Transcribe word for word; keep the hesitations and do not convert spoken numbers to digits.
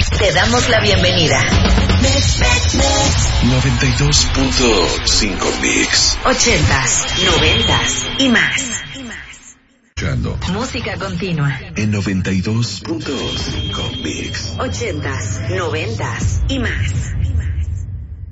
Te damos la bienvenida. noventa y dos punto cinco Mix. Ochentas, noventas y más. Música continua. En noventa y dos punto cinco Mix. Ochentas, noventas y más.